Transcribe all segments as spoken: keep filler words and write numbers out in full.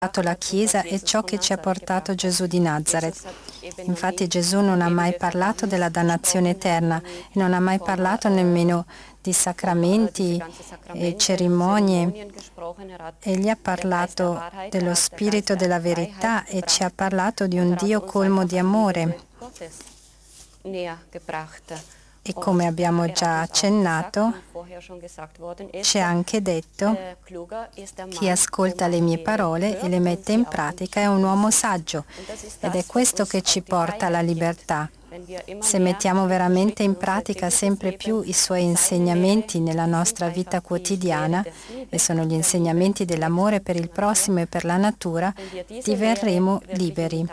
la Chiesa è ciò che ci ha portato Gesù di Nazareth. Infatti Gesù non ha mai parlato della dannazione eterna e non ha mai parlato nemmeno di sacramenti e cerimonie. Egli ha parlato dello Spirito della verità e ci ha parlato di un Dio colmo di amore. E come abbiamo già accennato, ci ha anche detto: chi ascolta le mie parole e le mette in pratica è un uomo saggio, ed è questo che ci porta alla libertà. Se mettiamo veramente in pratica sempre più i suoi insegnamenti nella nostra vita quotidiana, e sono gli insegnamenti dell'amore per il prossimo e per la natura, diverremo liberi.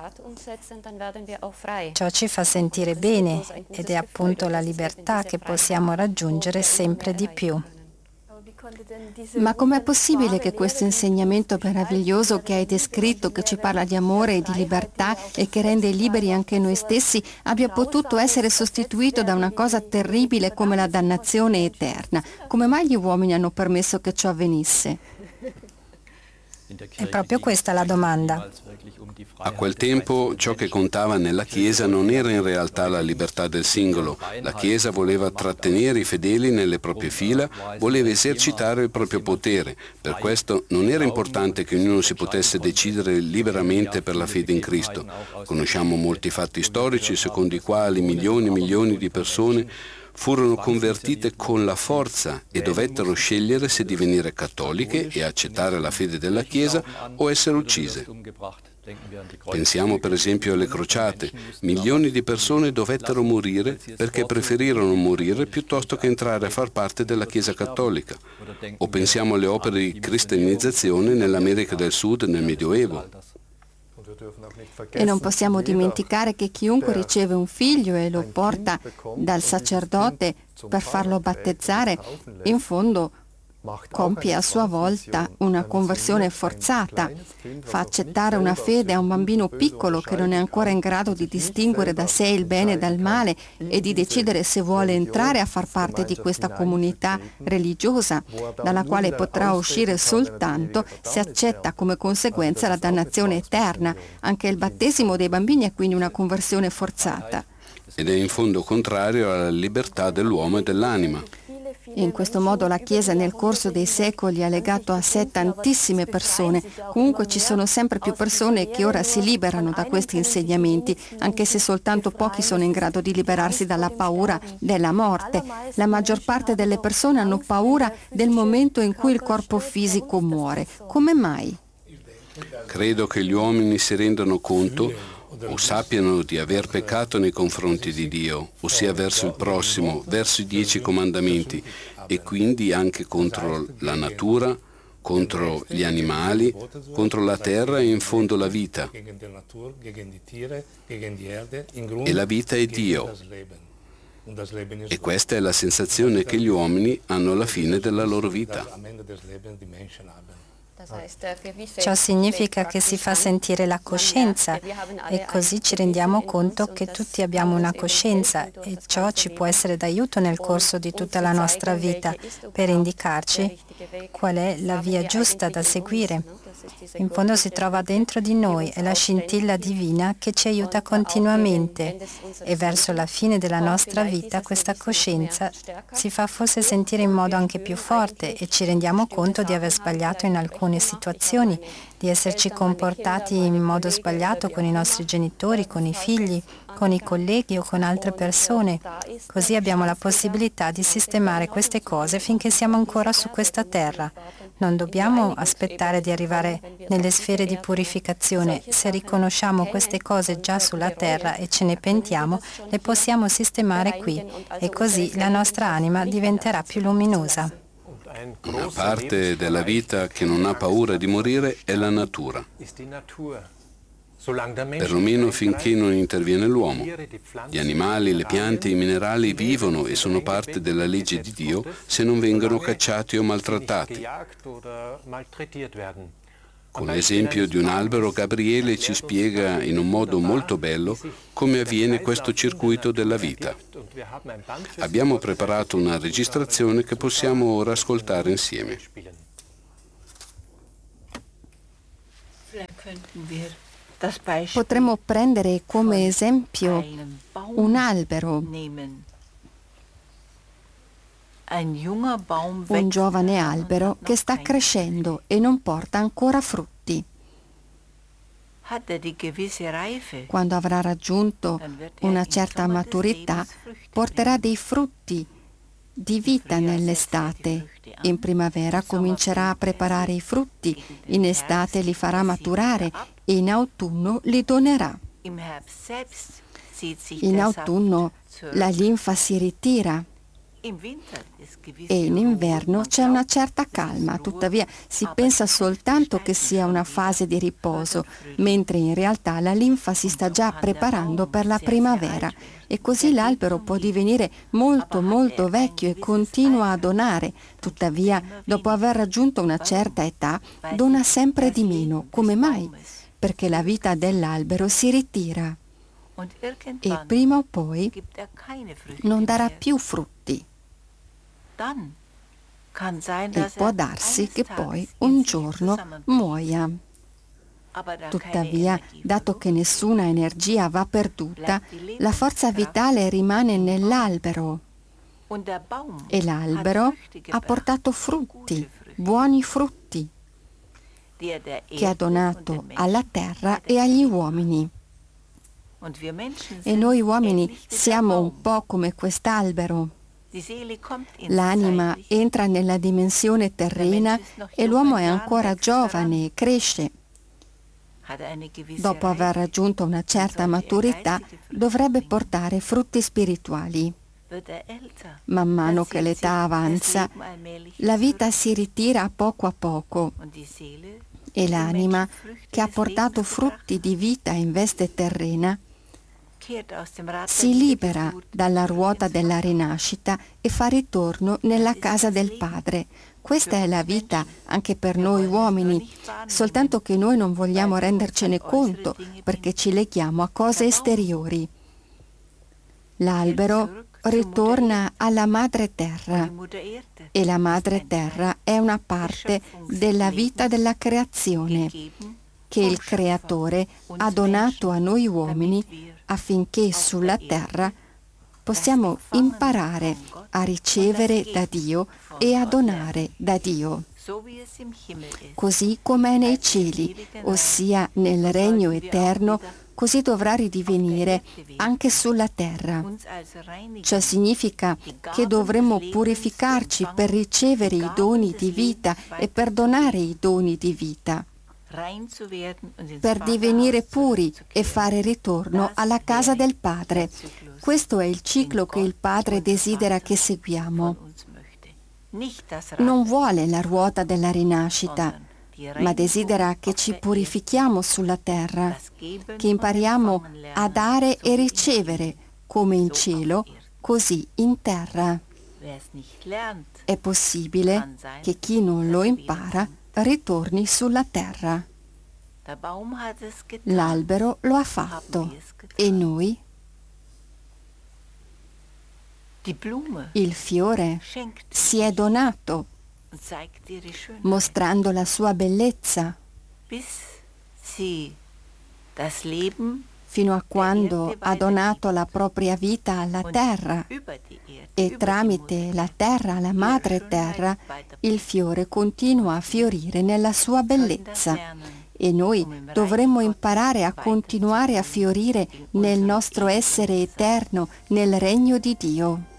Ciò ci fa sentire bene ed è appunto la libertà che possiamo raggiungere sempre di più. Ma com'è possibile che questo insegnamento meraviglioso che hai descritto, che ci parla di amore e di libertà e che rende liberi anche noi stessi, abbia potuto essere sostituito da una cosa terribile come la dannazione eterna? Come mai gli uomini hanno permesso che ciò avvenisse? È proprio questa la domanda. A quel tempo ciò che contava nella Chiesa non era in realtà la libertà del singolo. La Chiesa voleva trattenere i fedeli nelle proprie fila, voleva esercitare il proprio potere. Per questo non era importante che ognuno si potesse decidere liberamente per la fede in Cristo. Conosciamo molti fatti storici secondo i quali milioni e milioni di persone furono convertite con la forza e dovettero scegliere se divenire cattoliche e accettare la fede della Chiesa o essere uccise. Pensiamo per esempio alle crociate. Milioni di persone dovettero morire perché preferirono morire piuttosto che entrare a far parte della Chiesa cattolica. O pensiamo alle opere di cristianizzazione nell'America del Sud nel Medioevo. E non possiamo dimenticare che chiunque riceve un figlio e lo porta dal sacerdote per farlo battezzare, in fondo compie a sua volta una conversione forzata, fa accettare una fede a un bambino piccolo che non è ancora in grado di distinguere da sé il bene dal male e di decidere se vuole entrare a far parte di questa comunità religiosa, dalla quale potrà uscire soltanto se accetta come conseguenza la dannazione eterna. Anche il battesimo dei bambini è quindi una conversione forzata. Ed è in fondo contrario alla libertà dell'uomo e dell'anima. In questo modo la Chiesa nel corso dei secoli ha legato a sé tantissime persone. Comunque ci sono sempre più persone che ora si liberano da questi insegnamenti, anche se soltanto pochi sono in grado di liberarsi dalla paura della morte. La maggior parte delle persone hanno paura del momento in cui il corpo fisico muore. Come mai? Credo che gli uomini si rendano conto o sappiano di aver peccato nei confronti di Dio, ossia verso il prossimo, verso i dieci comandamenti, e quindi anche contro la natura, contro gli animali, contro la terra e in fondo la vita. E la vita è Dio. E questa è la sensazione che gli uomini hanno alla fine della loro vita. Ciò significa che si fa sentire la coscienza e così ci rendiamo conto che tutti abbiamo una coscienza e ciò ci può essere d'aiuto nel corso di tutta la nostra vita per indicarci qual è la via giusta da seguire. In fondo si trova dentro di noi, è la scintilla divina che ci aiuta continuamente e verso la fine della nostra vita questa coscienza si fa forse sentire in modo anche più forte e ci rendiamo conto di aver sbagliato in alcune situazioni, di esserci comportati in modo sbagliato con i nostri genitori, con i figli, con i colleghi o con altre persone. Così abbiamo la possibilità di sistemare queste cose finché siamo ancora su questa terra. Non dobbiamo aspettare di arrivare nelle sfere di purificazione. Se riconosciamo queste cose già sulla terra e ce ne pentiamo, le possiamo sistemare qui e così la nostra anima diventerà più luminosa. Una parte della vita che non ha paura di morire è la natura. Perlomeno finché non interviene l'uomo. Gli animali, le piante, i minerali vivono e sono parte della legge di Dio se non vengono cacciati o maltrattati. Con l'esempio di un albero, Gabriele ci spiega in un modo molto bello come avviene questo circuito della vita. Abbiamo preparato una registrazione che possiamo ora ascoltare insieme. Potremmo prendere come esempio un albero, un giovane albero che sta crescendo e non porta ancora frutti. Quando avrà raggiunto una certa maturità, porterà dei frutti di vita nell'estate. In primavera comincerà a preparare i frutti, in estate li farà maturare e in autunno li donerà. In autunno la linfa si ritira e in inverno c'è una certa calma, tuttavia si pensa soltanto che sia una fase di riposo, mentre in realtà la linfa si sta già preparando per la primavera e così l'albero può divenire molto molto vecchio e continua a donare, tuttavia dopo aver raggiunto una certa età dona sempre di meno. Come mai? Perché la vita dell'albero si ritira e prima o poi non darà più frutti. E può darsi che poi un giorno muoia. Tuttavia, dato che nessuna energia va perduta, la forza vitale rimane nell'albero e l'albero ha portato frutti, buoni frutti, che ha donato alla terra e agli uomini. E noi uomini siamo un po' come quest'albero. L'anima entra nella dimensione terrena e l'uomo è ancora giovane e cresce. Dopo aver raggiunto una certa maturità, dovrebbe portare frutti spirituali. Man mano che l'età avanza, la vita si ritira a poco a poco e l'anima, che ha portato frutti di vita in veste terrena, si libera dalla ruota della rinascita e fa ritorno nella casa del Padre. Questa è la vita anche per noi uomini, soltanto che noi non vogliamo rendercene conto perché ci leghiamo a cose esteriori. L'albero ritorna alla madre terra e la madre terra è una parte della vita della creazione che il Creatore ha donato a noi uomini affinché sulla terra possiamo imparare a ricevere da Dio e a donare da Dio, così come è nei cieli, ossia nel regno eterno, così dovrà ridivenire anche sulla terra. Ciò significa che dovremmo purificarci per ricevere i doni di vita e per donare i doni di vita, per divenire puri e fare ritorno alla casa del Padre. Questo è il ciclo che il Padre desidera che seguiamo. Non vuole la ruota della rinascita, ma desidera che ci purifichiamo sulla terra, che impariamo a dare e ricevere, come in cielo, così in terra. È possibile che chi non lo impara ritorni sulla terra. L'albero lo ha fatto e noi? Il fiore si è donato, mostrando la sua bellezza, fino a quando ha donato la propria vita alla terra e tramite la terra, la madre terra, il fiore continua a fiorire nella sua bellezza e noi dovremmo imparare a continuare a fiorire nel nostro essere eterno, nel regno di Dio.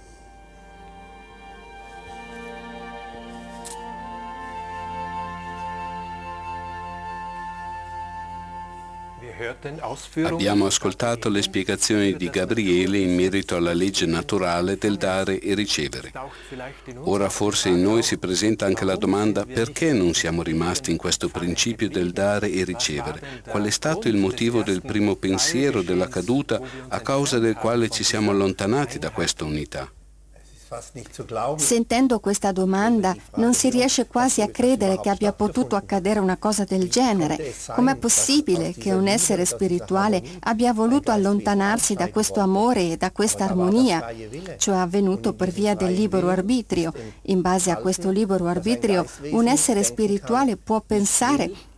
Abbiamo ascoltato le spiegazioni di Gabriele in merito alla legge naturale del dare e ricevere. Ora forse in noi si presenta anche la domanda: perché non siamo rimasti in questo principio del dare e ricevere? Qual è stato il motivo del primo pensiero della caduta a causa del quale ci siamo allontanati da questa unità? Sentendo questa domanda non si riesce quasi a credere che abbia potuto accadere una cosa del genere. Com'è possibile che un essere spirituale abbia voluto allontanarsi da questo amore e da questa armonia? Ciò è avvenuto per via del libero arbitrio. In base a questo libero arbitrio un essere spirituale può pensare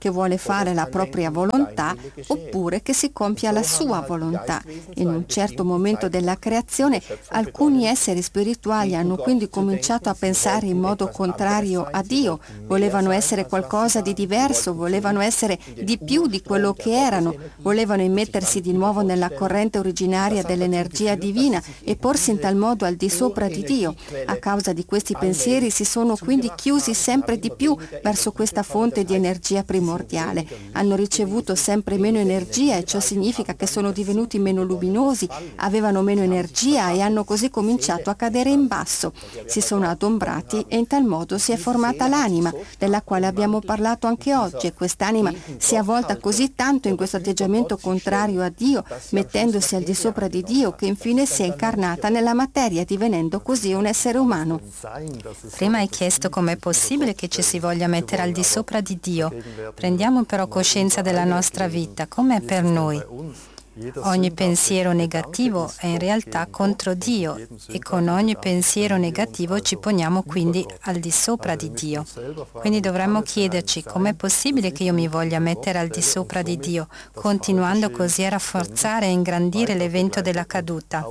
che vuole fare la propria volontà oppure che si compia la sua volontà. In un certo momento della creazione alcuni esseri spirituali hanno quindi cominciato a pensare in modo contrario a Dio, volevano essere qualcosa di diverso, volevano essere di più di quello che erano, volevano immettersi di nuovo nella corrente originaria dell'energia divina e porsi in tal modo al di sopra di Dio. A causa di questi pensieri si sono quindi chiusi sempre di più verso questa fonte di energia primordiale. Hanno ricevuto sempre meno energia e ciò significa che sono divenuti meno luminosi, avevano meno energia e hanno così cominciato a cadere in basso. Si sono adombrati e in tal modo si è formata l'anima, della quale abbiamo parlato anche oggi, e quest'anima si è avvolta così tanto in questo atteggiamento contrario a Dio, mettendosi al di sopra di Dio, che infine si è incarnata nella materia, divenendo così un essere umano. Prima hai chiesto com'è possibile che ci si voglia mettere al di sopra di Dio. Prendiamo però coscienza della nostra vita, com'è per noi. Ogni pensiero negativo è in realtà contro Dio e con ogni pensiero negativo ci poniamo quindi al di sopra di Dio. Quindi dovremmo chiederci com'è possibile che io mi voglia mettere al di sopra di Dio, continuando così a rafforzare e ingrandire l'evento della caduta.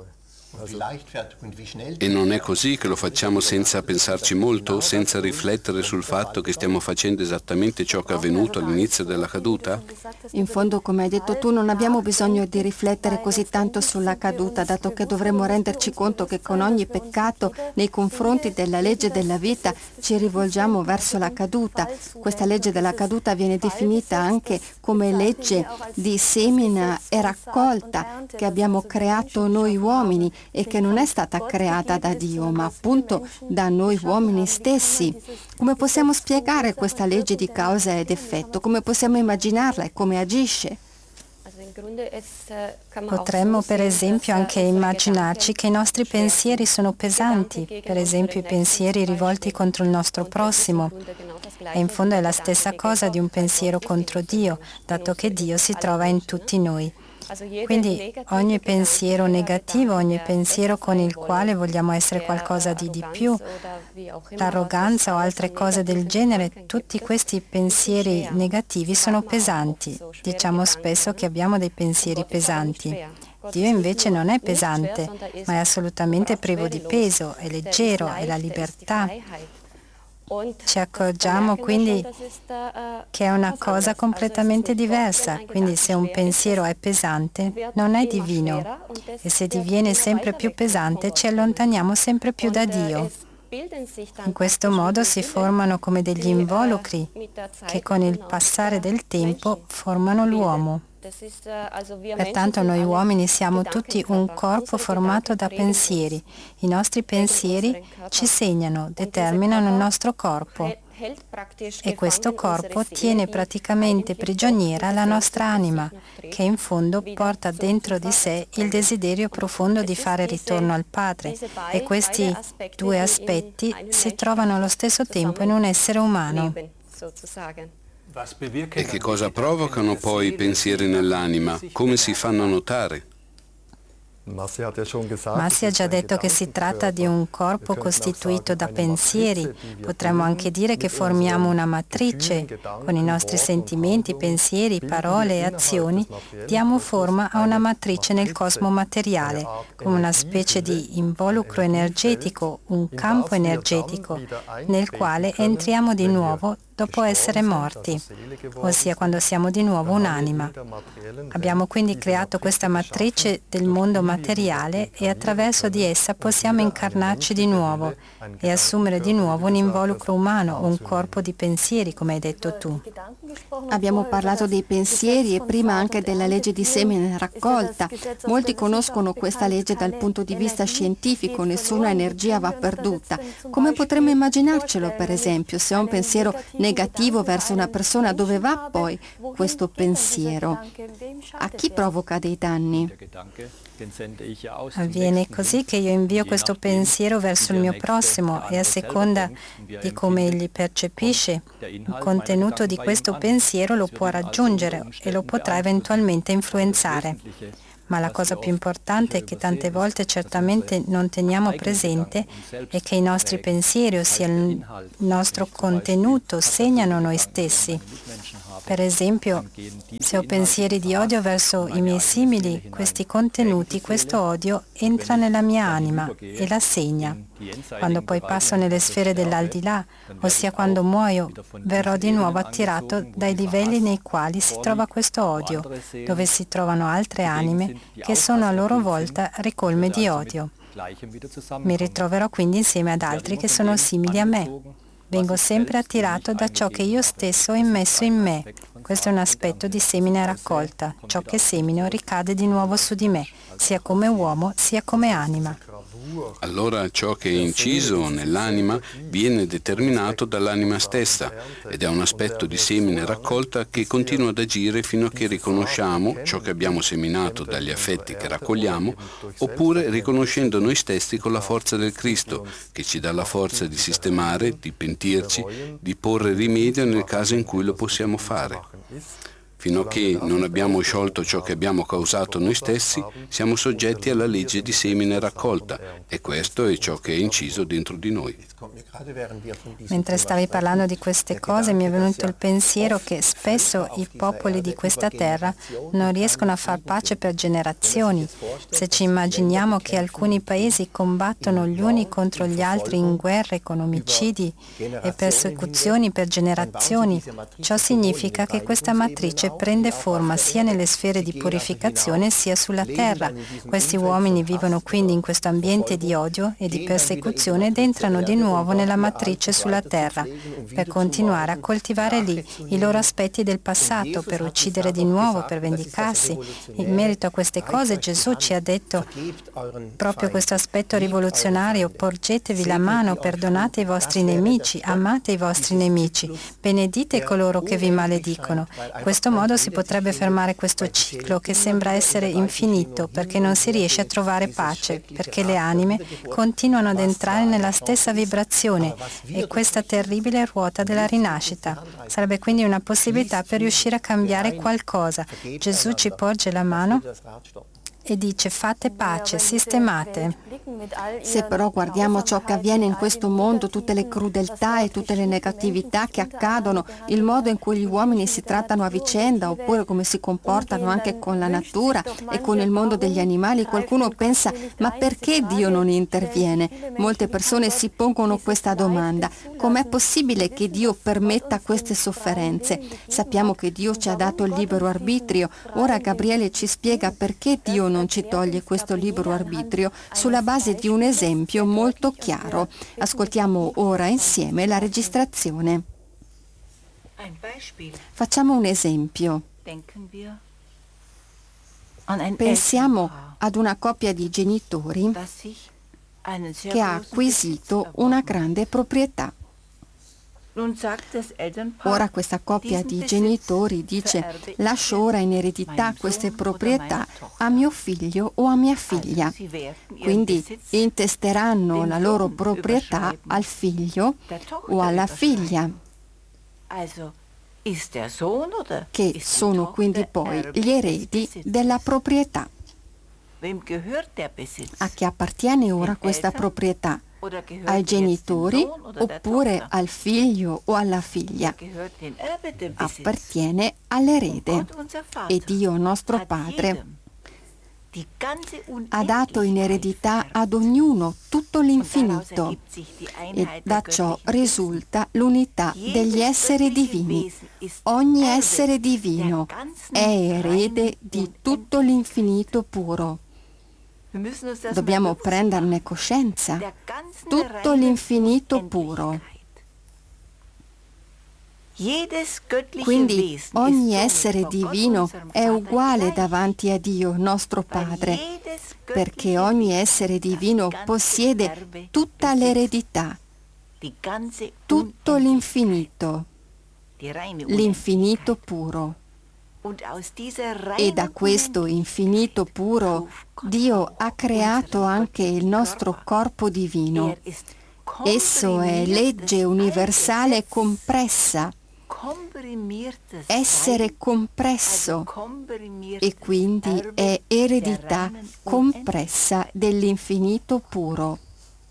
E non è così che lo facciamo senza pensarci molto, senza riflettere sul fatto che stiamo facendo esattamente ciò che è avvenuto all'inizio della caduta? In fondo, come hai detto tu, non abbiamo bisogno di riflettere così tanto sulla caduta, dato che dovremmo renderci conto che con ogni peccato nei confronti della legge della vita ci rivolgiamo verso la caduta. Questa legge della caduta viene definita anche come legge di semina e raccolta che abbiamo creato noi uomini e che non è stata creata da Dio, ma appunto da noi uomini stessi. Come possiamo spiegare questa legge di causa ed effetto? Come possiamo immaginarla e come agisce? Potremmo per esempio anche immaginarci che i nostri pensieri sono pesanti, per esempio i pensieri rivolti contro il nostro prossimo. E in fondo è la stessa cosa di un pensiero contro Dio, dato che Dio si trova in tutti noi. Quindi ogni pensiero negativo, ogni pensiero con il quale vogliamo essere qualcosa di di più, l'arroganza o altre cose del genere, tutti questi pensieri negativi sono pesanti. Diciamo spesso che abbiamo dei pensieri pesanti. Dio invece non è pesante, ma è assolutamente privo di peso, è leggero, è la libertà. Ci accorgiamo quindi che è una cosa completamente diversa, quindi se un pensiero è pesante non è divino e se diviene sempre più pesante ci allontaniamo sempre più da Dio. In questo modo si formano come degli involucri che con il passare del tempo formano l'uomo. Pertanto noi uomini siamo tutti un corpo formato da pensieri. I nostri pensieri ci segnano, determinano il nostro corpo. E questo corpo tiene praticamente prigioniera la nostra anima, che in fondo porta dentro di sé il desiderio profondo di fare ritorno al Padre. E questi due aspetti si trovano allo stesso tempo in un essere umano. E che cosa provocano poi i pensieri nell'anima? Come si fanno notare? Massi ha già detto che si tratta di un corpo costituito da pensieri. Potremmo anche dire che formiamo una matrice. Con i nostri sentimenti, pensieri, parole e azioni diamo forma a una matrice nel cosmo materiale, come una specie di involucro energetico, un campo energetico, nel quale entriamo di nuovo dopo essere morti, ossia quando siamo di nuovo un'anima. Abbiamo quindi creato questa matrice del mondo materiale e attraverso di essa possiamo incarnarci di nuovo e assumere di nuovo un involucro umano, un corpo di pensieri, come hai detto tu. Abbiamo parlato dei pensieri e prima anche della legge di semine raccolta. Molti conoscono questa legge dal punto di vista scientifico, nessuna energia va perduta. Come potremmo immaginarcelo, per esempio, se ho un pensiero negativo verso una persona, dove va poi questo pensiero? A chi provoca dei danni? Avviene così che io invio questo pensiero verso il mio prossimo e a seconda di come egli percepisce, il contenuto di questo pensiero lo può raggiungere e lo potrà eventualmente influenzare. Ma la cosa più importante che tante volte certamente non teniamo presente è che i nostri pensieri, ossia il nostro contenuto, segnano noi stessi. Per esempio, se ho pensieri di odio verso i miei simili, questi contenuti, questo odio entra nella mia anima e la segna. Quando poi passo nelle sfere dell'aldilà, ossia quando muoio, verrò di nuovo attirato dai livelli nei quali si trova questo odio, dove si trovano altre anime che sono a loro volta ricolme di odio. Mi ritroverò quindi insieme ad altri che sono simili a me. Vengo sempre attirato da ciò che io stesso ho immesso in me. Questo è un aspetto di semina e raccolta. Ciò che semino ricade di nuovo su di me, sia come uomo sia come anima. Allora ciò che è inciso nell'anima viene determinato dall'anima stessa ed è un aspetto di semine e raccolta che continua ad agire fino a che riconosciamo ciò che abbiamo seminato dagli affetti che raccogliamo, oppure riconoscendo noi stessi con la forza del Cristo, che ci dà la forza di sistemare, di pentirci, di porre rimedio nel caso in cui lo possiamo fare. Fino a che non abbiamo sciolto ciò che abbiamo causato noi stessi, siamo soggetti alla legge di semine e raccolta, e questo è ciò che è inciso dentro di noi. Mentre stavi parlando di queste cose mi è venuto il pensiero che spesso i popoli di questa terra non riescono a far pace per generazioni. Se ci immaginiamo che alcuni paesi combattono gli uni contro gli altri in guerre con omicidi e persecuzioni per generazioni, ciò significa che questa matrice prende forma sia nelle sfere di purificazione sia sulla terra. Questi uomini vivono quindi in questo ambiente di odio e di persecuzione ed entrano di nuovo nella matrice sulla terra per continuare a coltivare lì i loro aspetti del passato, per uccidere di nuovo, per vendicarsi. In merito a queste cose Gesù ci ha detto proprio questo aspetto rivoluzionario: porgetevi la mano, perdonate i vostri nemici, amate i vostri nemici, benedite coloro che vi maledicono. In questo modo si potrebbe fermare questo ciclo che sembra essere infinito, perché non si riesce a trovare pace, perché le anime continuano ad entrare nella stessa vibrazione e questa terribile ruota della rinascita. Sarebbe quindi una possibilità per riuscire a cambiare qualcosa. Gesù ci porge la mano e dice: fate pace, sistemate. Se però guardiamo ciò che avviene in questo mondo, tutte le crudeltà e tutte le negatività che accadono, il modo in cui gli uomini si trattano a vicenda, oppure come si comportano anche con la natura e con il mondo degli animali, qualcuno pensa: ma perché Dio non interviene? Molte persone si pongono questa domanda: com'è possibile che Dio permetta queste sofferenze? Sappiamo che Dio ci ha dato il libero arbitrio. Ora Gabriele ci spiega perché Dio non ci toglie questo libero arbitrio sulla base di un esempio molto chiaro. Ascoltiamo ora insieme la registrazione. Facciamo un esempio. Pensiamo ad una coppia di genitori che ha acquisito una grande proprietà. Ora questa coppia di genitori dice: lascio ora in eredità queste proprietà a mio figlio o a mia figlia. Quindi intesteranno la loro proprietà al figlio o alla figlia, che sono quindi poi gli eredi della proprietà. A chi appartiene ora questa proprietà? Ai genitori oppure al figlio o alla figlia? Appartiene all'erede. E Dio nostro Padre ha dato in eredità ad ognuno tutto l'infinito, e da ciò risulta l'unità degli esseri divini. Ogni essere divino è erede di tutto l'infinito puro. Dobbiamo prenderne coscienza. Tutto l'infinito puro. Quindi ogni essere divino è uguale davanti a Dio, nostro Padre, perché ogni essere divino possiede tutta l'eredità, tutto l'infinito, l'infinito puro. E da questo infinito puro Dio ha creato anche il nostro corpo divino. Esso è legge universale compressa, essere compresso e quindi è eredità compressa dell'infinito puro.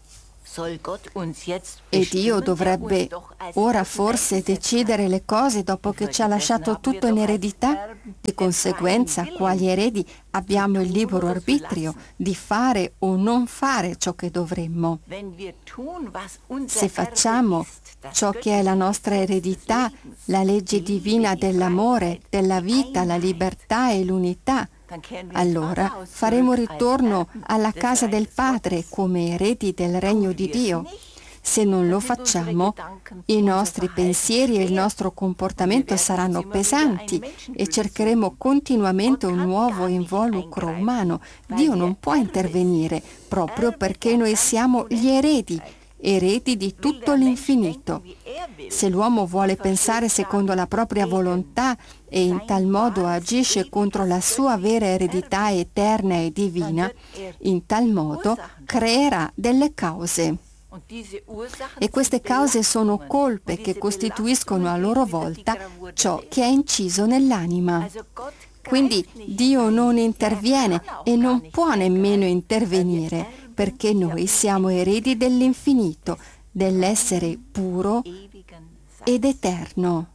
E Dio dovrebbe ora forse decidere le cose dopo che ci ha lasciato tutto in eredità? Di conseguenza, quali eredi abbiamo il libero arbitrio di fare o non fare ciò che dovremmo. Se facciamo ciò che è la nostra eredità, la legge divina dell'amore, della vita, la libertà e l'unità, allora faremo ritorno alla casa del Padre come eredi del regno di Dio. Se non lo facciamo, i nostri pensieri e il nostro comportamento saranno pesanti e cercheremo continuamente un nuovo involucro umano. Dio non può intervenire proprio perché noi siamo gli eredi, eredi di tutto l'infinito. Se l'uomo vuole pensare secondo la propria volontà e in tal modo agisce contro la sua vera eredità eterna e divina, in tal modo creerà delle cause. E queste cause sono colpe che costituiscono a loro volta ciò che è inciso nell'anima. Quindi Dio non interviene e non può nemmeno intervenire, perché noi siamo eredi dell'infinito, dell'essere puro ed eterno.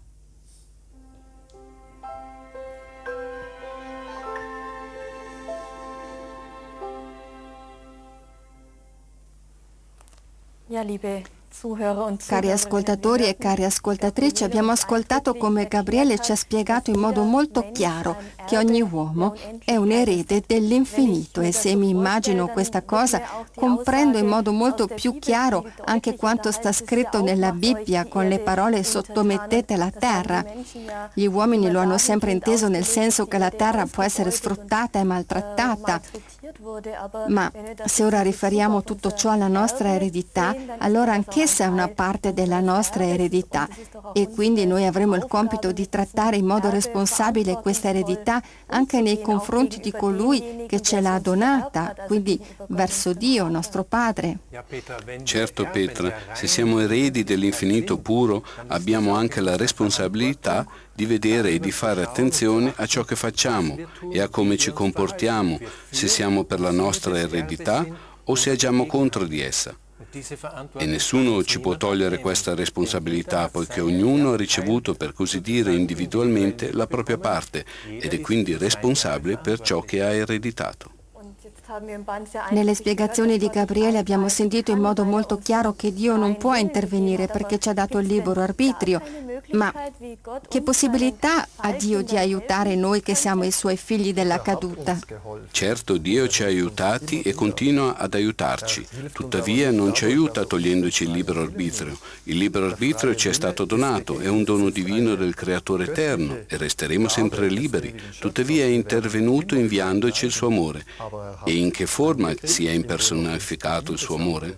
Cari ascoltatori e cari ascoltatrici, abbiamo ascoltato come Gabriele ci ha spiegato in modo molto chiaro che ogni uomo è un erede dell'infinito e se mi immagino questa cosa comprendo in modo molto più chiaro anche quanto sta scritto nella Bibbia con le parole sottomettete la terra. Gli uomini lo hanno sempre inteso nel senso che la terra può essere sfruttata e maltrattata, ma se ora riferiamo tutto ciò alla nostra eredità, allora anch'essa è una parte della nostra eredità e quindi noi avremo il compito di trattare in modo responsabile questa eredità anche nei confronti di colui che ce l'ha donata, quindi verso Dio, nostro Padre. Certo, Petra, se siamo eredi dell'infinito puro, abbiamo anche la responsabilità di vedere e di fare attenzione a ciò che facciamo e a come ci comportiamo, se siamo per la nostra eredità o se agiamo contro di essa. E nessuno ci può togliere questa responsabilità, poiché ognuno ha ricevuto, per così dire, individualmente la propria parte ed è quindi responsabile per ciò che ha ereditato. Nelle spiegazioni di Gabriele abbiamo sentito in modo molto chiaro che Dio non può intervenire perché ci ha dato il libero arbitrio, ma che possibilità ha Dio di aiutare noi che siamo i suoi figli della caduta? Certo, Dio ci ha aiutati e continua ad aiutarci, tuttavia non ci aiuta togliendoci il libero arbitrio. Il libero arbitrio ci è stato donato, è un dono divino del Creatore eterno e resteremo sempre liberi, tuttavia è intervenuto inviandoci il suo amore. E in che forma si è impersonificato il suo amore?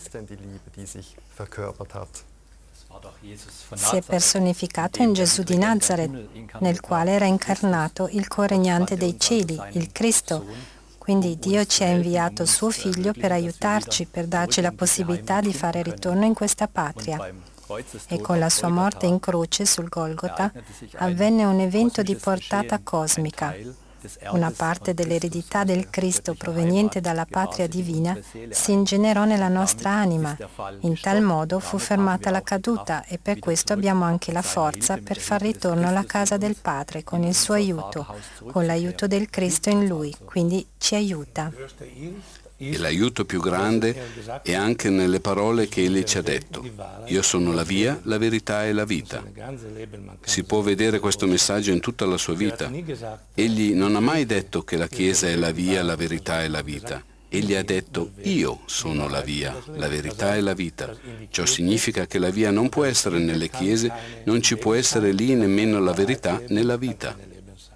Si è personificato in Gesù di Nazaret, nel quale era incarnato il co-regnante dei cieli, il Cristo. Quindi Dio ci ha inviato suo Figlio per aiutarci, per darci la possibilità di fare ritorno in questa patria. E con la sua morte in croce sul Golgota avvenne un evento di portata cosmica. Una parte dell'eredità del Cristo proveniente dalla patria divina si ingenerò nella nostra anima. In tal modo fu fermata la caduta e per questo abbiamo anche la forza per far ritorno alla casa del Padre con il suo aiuto, con l'aiuto del Cristo in Lui, quindi ci aiuta. E l'aiuto più grande è anche nelle parole che Egli ci ha detto. Io sono la via, la verità e la vita. Si può vedere questo messaggio in tutta la sua vita. Egli non ha mai detto che la Chiesa è la via, la verità e la vita. Egli ha detto io sono la via, la verità e la vita. Ciò significa che la via non può essere nelle chiese, non ci può essere lì nemmeno la verità nella vita.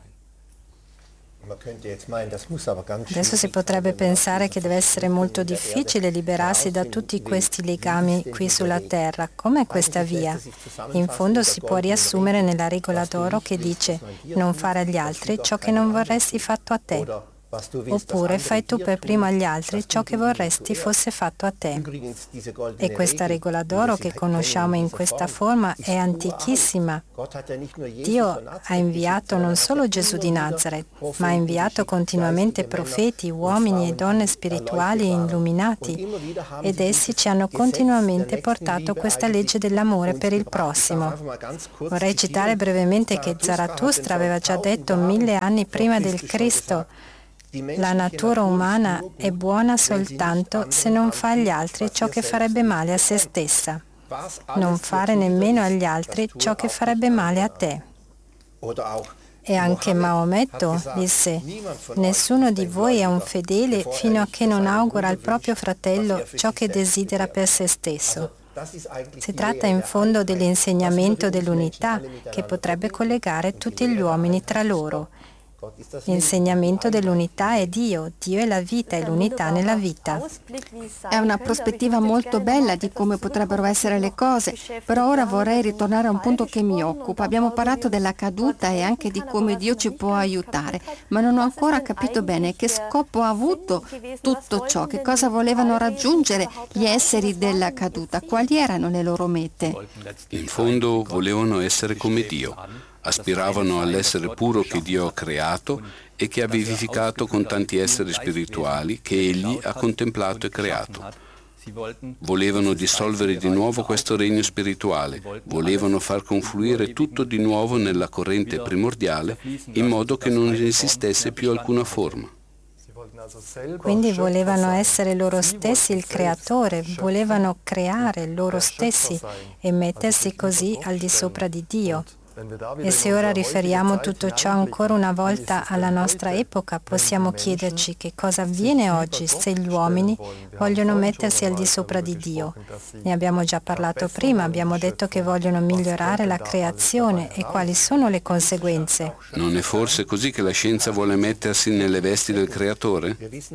Adesso si potrebbe pensare che deve essere molto difficile liberarsi da tutti questi legami qui sulla terra. Com'è questa via? In fondo si può riassumere nella regola d'oro che dice non fare agli altri ciò che non vorresti fatto a te. Oppure fai tu per primo agli altri ciò che vorresti fosse fatto a te. E questa regola d'oro che conosciamo in questa forma è antichissima. Dio ha inviato non solo Gesù di Nazaret, ma ha inviato continuamente profeti, uomini e donne spirituali e illuminati, ed essi ci hanno continuamente portato questa legge dell'amore per il prossimo. Vorrei citare brevemente che Zarathustra aveva già detto mille anni prima del Cristo: la natura umana è buona soltanto se non fa agli altri ciò che farebbe male a se stessa. Non fare nemmeno agli altri ciò che farebbe male a te. E anche Maometto disse: nessuno di voi è un fedele fino a che non augura al proprio fratello ciò che desidera per se stesso. Si tratta in fondo dell'insegnamento dell'unità che potrebbe collegare tutti gli uomini tra loro. L'insegnamento dell'unità è Dio, Dio è la vita e l'unità nella vita. È una prospettiva molto bella di come potrebbero essere le cose, però ora vorrei ritornare a un punto che mi occupa. Abbiamo parlato della caduta e anche di come Dio ci può aiutare, ma non ho ancora capito bene che scopo ha avuto tutto ciò, che cosa volevano raggiungere gli esseri della caduta, quali erano le loro mete. In fondo volevano essere come Dio. Aspiravano all'essere puro che Dio ha creato e che ha vivificato con tanti esseri spirituali che Egli ha contemplato e creato. Volevano dissolvere di nuovo questo regno spirituale, volevano far confluire tutto di nuovo nella corrente primordiale in modo che non esistesse più alcuna forma. Quindi volevano essere loro stessi il creatore, volevano creare loro stessi e mettersi così al di sopra di Dio. E se ora riferiamo tutto ciò ancora una volta alla nostra epoca, possiamo chiederci che cosa avviene oggi se gli uomini vogliono mettersi al di sopra di Dio. Ne abbiamo già parlato prima, abbiamo detto che vogliono migliorare la creazione e quali sono le conseguenze. Non è forse così che la scienza vuole mettersi nelle vesti del creatore?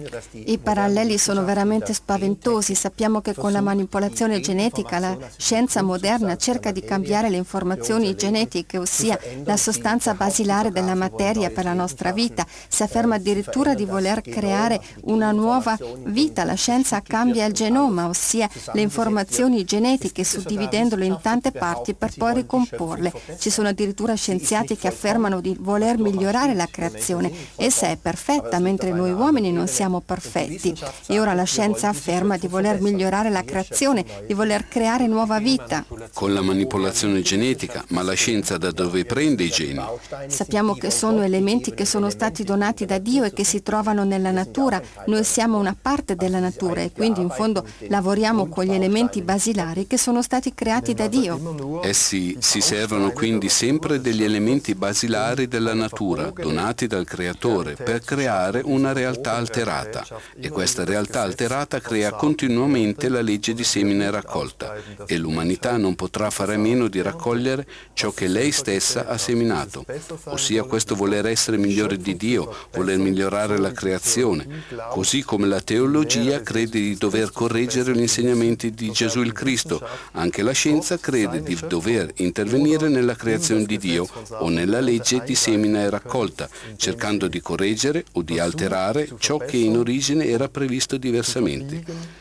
I paralleli sono veramente spaventosi. Sappiamo che con la manipolazione genetica la scienza moderna cerca di cambiare le informazioni genetiche, ossia la sostanza basilare della materia per la nostra vita. Si afferma addirittura di voler creare una nuova vita. La scienza cambia il genoma, ossia le informazioni genetiche, suddividendole in tante parti per poi ricomporle. Ci sono addirittura scienziati che affermano di voler migliorare la creazione. Essa è perfetta, mentre noi uomini non siamo perfetti. E ora la scienza afferma di voler migliorare la creazione, di voler creare nuova vita. Con la manipolazione genetica, ma la scienza da dove prende i geni? Sappiamo che sono elementi che sono stati donati da Dio e che si trovano nella natura. Noi siamo una parte della natura e quindi in fondo lavoriamo con gli elementi basilari che sono stati creati da Dio. Essi si servono quindi sempre degli elementi basilari della natura, donati dal Creatore, per creare una realtà alterata. E questa realtà alterata crea continuamente la legge di semina e raccolta, e l'umanità non potrà fare a meno di raccogliere ciò che lei stessa ha seminato, ossia questo voler essere migliore di Dio, voler migliorare la creazione, così come la teologia crede di dover correggere gli insegnamenti di Gesù il Cristo, anche la scienza crede di dover intervenire nella creazione di Dio o nella legge di semina e raccolta, cercando di correggere o di alterare ciò che in origine era previsto diversamente.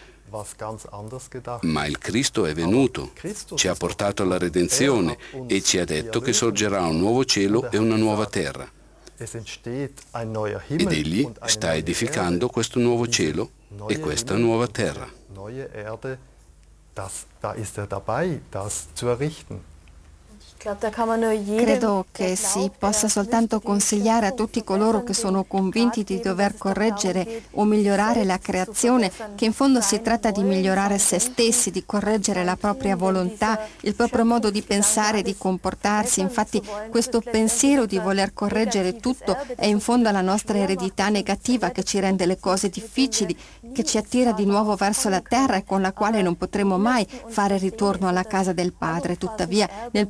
Ma il Cristo è venuto, ci ha portato alla redenzione e ci ha detto che sorgerà un nuovo cielo e una nuova terra. Ed Egli sta edificando questo nuovo cielo e questa nuova terra. Credo che si possa soltanto consigliare a tutti coloro che sono convinti di dover correggere o migliorare la creazione, che in fondo si tratta di migliorare se stessi, di correggere la propria volontà, il proprio modo di pensare e di comportarsi. Infatti questo pensiero di voler correggere tutto è in fondo alla nostra eredità negativa che ci rende le cose difficili, che ci attira di nuovo verso la terra e con la quale non potremo mai fare ritorno alla casa del Padre. Tuttavia, nel profondo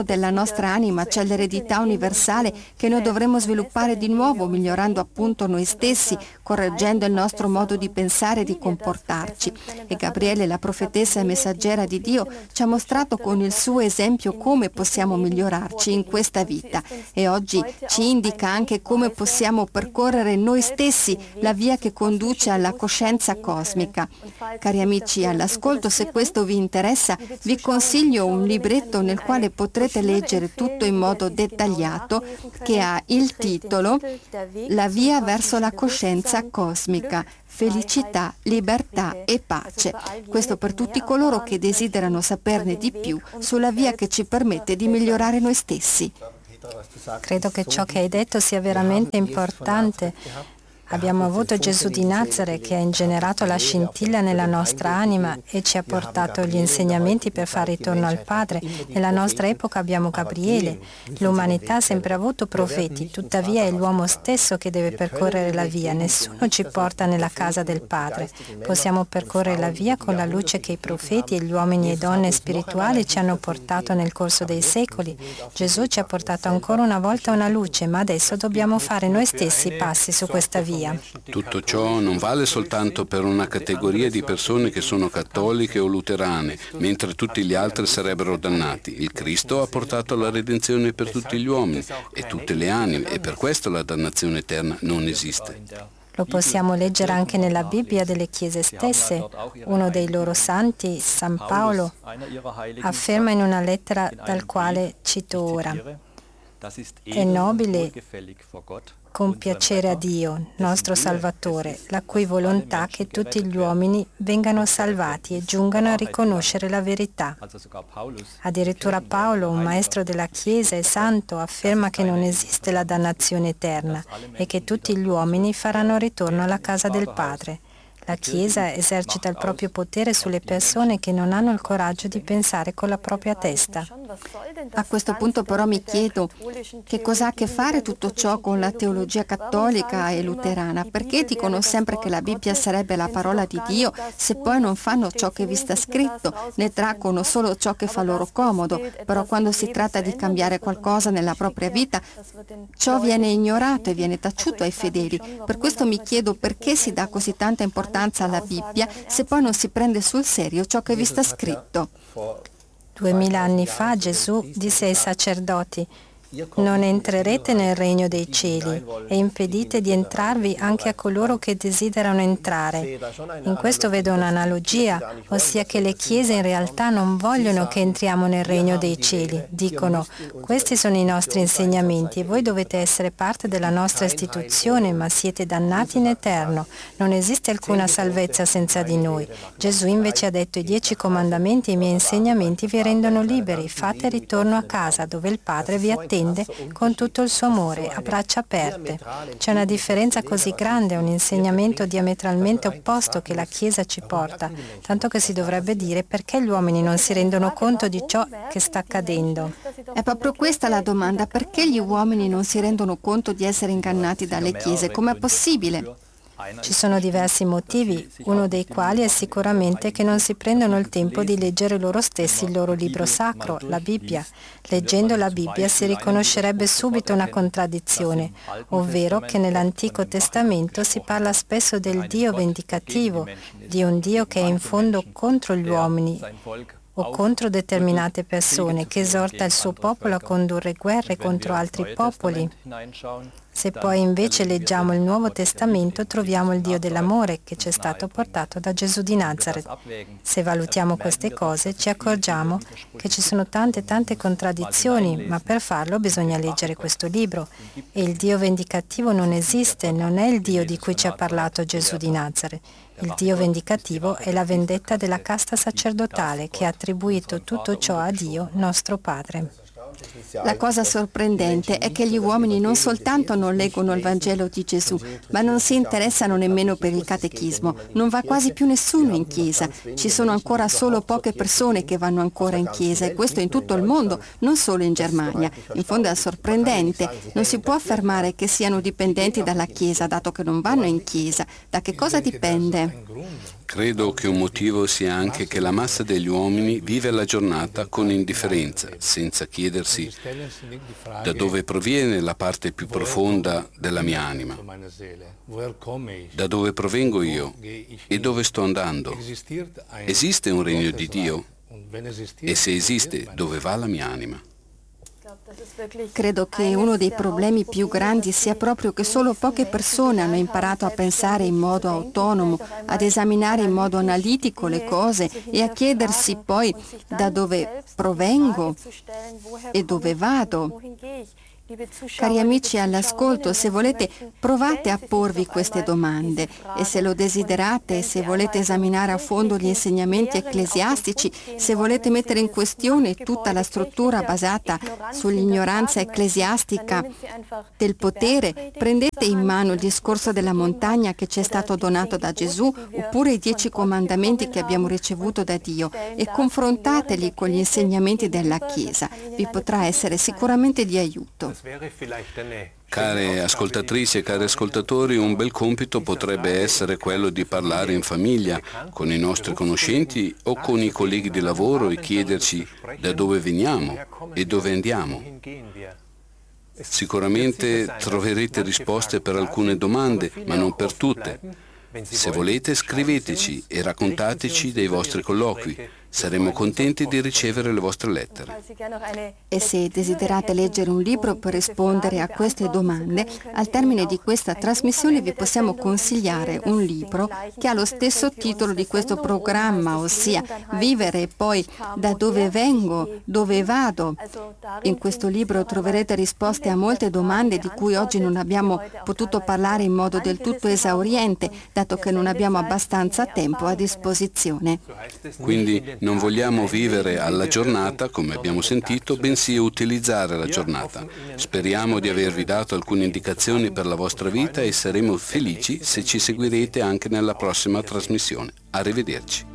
fondo della nostra anima c'è l'eredità universale che noi dovremmo sviluppare di nuovo, migliorando appunto noi stessi, correggendo il nostro modo di pensare e di comportarci. E Gabriele, la profetessa e messaggera di Dio, ci ha mostrato con il suo esempio come possiamo migliorarci in questa vita, e oggi ci indica anche come possiamo percorrere noi stessi la via che conduce alla coscienza cosmica. Cari amici all'ascolto, se questo vi interessa, vi consiglio un libretto nel quale potrete leggere tutto in modo dettagliato, che ha il titolo La via verso la coscienza cosmica, felicità, libertà e pace. Questo per tutti coloro che desiderano saperne di più sulla via che ci permette di migliorare noi stessi. Credo che ciò che hai detto sia veramente importante. Abbiamo avuto Gesù di Nazare che ha ingenerato la scintilla nella nostra anima e ci ha portato gli insegnamenti per fare ritorno al Padre. Nella nostra epoca abbiamo Gabriele. L'umanità ha sempre avuto profeti, tuttavia è l'uomo stesso che deve percorrere la via. Nessuno ci porta nella casa del Padre. Possiamo percorrere la via con la luce che i profeti e gli uomini e donne spirituali ci hanno portato nel corso dei secoli. Gesù ci ha portato ancora una volta una luce, ma adesso dobbiamo fare noi stessi passi su questa via. Tutto ciò non vale soltanto per una categoria di persone che sono cattoliche o luterane, mentre tutti gli altri sarebbero dannati. Il Cristo ha portato la redenzione per tutti gli uomini e tutte le anime, e per questo la dannazione eterna non esiste. Lo possiamo leggere anche nella Bibbia delle chiese stesse. Uno dei loro santi, San Paolo, afferma in una lettera dal quale cito ora: «È nobile compiacere a Dio, nostro Salvatore, la cui volontà che tutti gli uomini vengano salvati e giungano a riconoscere la verità». Addirittura Paolo, un maestro della Chiesa e santo, afferma che non esiste la dannazione eterna e che tutti gli uomini faranno ritorno alla casa del Padre. La Chiesa esercita il proprio potere sulle persone che non hanno il coraggio di pensare con la propria testa. A questo punto però mi chiedo che cosa ha a che fare tutto ciò con la teologia cattolica e luterana. Perché dicono sempre che la Bibbia sarebbe la parola di Dio se poi non fanno ciò che vi sta scritto, ne traggono solo ciò che fa loro comodo, però quando si tratta di cambiare qualcosa nella propria vita, ciò viene ignorato e viene taciuto ai fedeli. Per questo mi chiedo perché si dà così tanta importanza alla Bibbia se poi non si prende sul serio ciò che vi sta scritto. Duemila anni fa Gesù disse ai sacerdoti: «Non entrerete nel regno dei cieli e impedite di entrarvi anche a coloro che desiderano entrare». In questo vedo un'analogia, ossia che le chiese in realtà non vogliono che entriamo nel regno dei cieli. Dicono: «Questi sono i nostri insegnamenti e voi dovete essere parte della nostra istituzione, ma siete dannati in eterno. Non esiste alcuna salvezza senza di noi». Gesù invece ha detto: «I dieci comandamenti e i miei insegnamenti vi rendono liberi. Fate ritorno a casa dove il Padre vi attende con tutto il suo amore, a braccia aperte». C'è una differenza così grande, un insegnamento diametralmente opposto che la Chiesa ci porta, tanto che si dovrebbe dire: perché gli uomini non si rendono conto di ciò che sta accadendo? È proprio questa la domanda: perché gli uomini non si rendono conto di essere ingannati dalle chiese? Com'è possibile? Ci sono diversi motivi, uno dei quali è sicuramente che non si prendono il tempo di leggere loro stessi il loro libro sacro, la Bibbia. Leggendo la Bibbia si riconoscerebbe subito una contraddizione, ovvero che nell'Antico Testamento si parla spesso del Dio vendicativo, di un Dio che è in fondo contro gli uomini o contro determinate persone, che esorta il suo popolo a condurre guerre contro altri popoli. Se poi invece leggiamo il Nuovo Testamento troviamo il Dio dell'amore che ci è stato portato da Gesù di Nazaret. Se valutiamo queste cose ci accorgiamo che ci sono tante tante contraddizioni, ma per farlo bisogna leggere questo libro. E il Dio vendicativo non esiste, non è il Dio di cui ci ha parlato Gesù di Nazaret. Il Dio vendicativo è la vendetta della casta sacerdotale che ha attribuito tutto ciò a Dio, nostro Padre. La cosa sorprendente è che gli uomini non soltanto non leggono il Vangelo di Gesù, ma non si interessano nemmeno per il catechismo. Non va quasi più nessuno in chiesa. Ci sono ancora solo poche persone che vanno ancora in chiesa, e questo in tutto il mondo, non solo in Germania. In fondo è sorprendente. Non si può affermare che siano dipendenti dalla chiesa, dato che non vanno in chiesa. Da che cosa dipende? Credo che un motivo sia anche che la massa degli uomini vive la giornata con indifferenza, senza chiedersi chiedersi da dove proviene la parte più profonda della mia anima, da dove provengo io e dove sto andando. Esiste un regno di Dio? E se esiste, dove va la mia anima? Credo che uno dei problemi più grandi sia proprio che solo poche persone hanno imparato a pensare in modo autonomo, ad esaminare in modo analitico le cose e a chiedersi poi da dove provengo e dove vado. Cari amici all'ascolto, se volete provate a porvi queste domande e se lo desiderate, se volete esaminare a fondo gli insegnamenti ecclesiastici, se volete mettere in questione tutta la struttura basata sull'ignoranza ecclesiastica del potere, prendete in mano il discorso della montagna che ci è stato donato da Gesù oppure i dieci comandamenti che abbiamo ricevuto da Dio e confrontateli con gli insegnamenti della Chiesa. Vi potrà essere sicuramente di aiuto. Care ascoltatrici e cari ascoltatori, un bel compito potrebbe essere quello di parlare in famiglia con i nostri conoscenti o con i colleghi di lavoro e chiederci da dove veniamo e dove andiamo. Sicuramente troverete risposte per alcune domande, ma non per tutte. Se volete, scriveteci e raccontateci dei vostri colloqui. Saremo contenti di ricevere le vostre lettere. E se desiderate leggere un libro per rispondere a queste domande, al termine di questa trasmissione vi possiamo consigliare un libro che ha lo stesso titolo di questo programma, ossia Vivere e poi da dove vengo, dove vado. In questo libro troverete risposte a molte domande di cui oggi non abbiamo potuto parlare in modo del tutto esauriente, dato che non abbiamo abbastanza tempo a disposizione. Quindi non vogliamo vivere alla giornata, come abbiamo sentito, bensì utilizzare la giornata. Speriamo di avervi dato alcune indicazioni per la vostra vita e saremo felici se ci seguirete anche nella prossima trasmissione. Arrivederci.